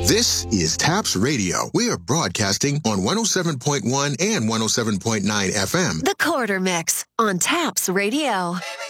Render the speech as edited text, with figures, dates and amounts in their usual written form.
This is TAPS Radio. We are broadcasting on 107.1 and 107.9 FM. The Quarter Mix on TAPS Radio.